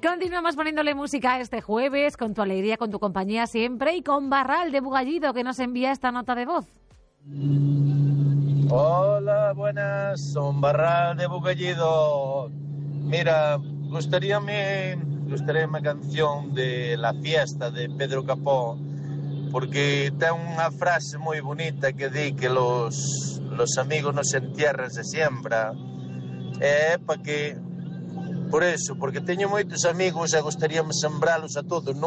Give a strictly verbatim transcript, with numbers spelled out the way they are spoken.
Continuamos poniéndole música este jueves, con tu alegría, con tu compañía siempre, y con Barral de Bugallido, que nos envía esta nota de voz. Hola, buenas, son Barral de Bugallido. Mira, gustaríame, gustaríame a canción de La Fiesta de Pedro Capó, porque ten unha frase moi bonita que di que los, los amigos non se entierran, se siembra. É para que, por eso, porque teño moitos amigos e gustaríame sembralos a todos, non?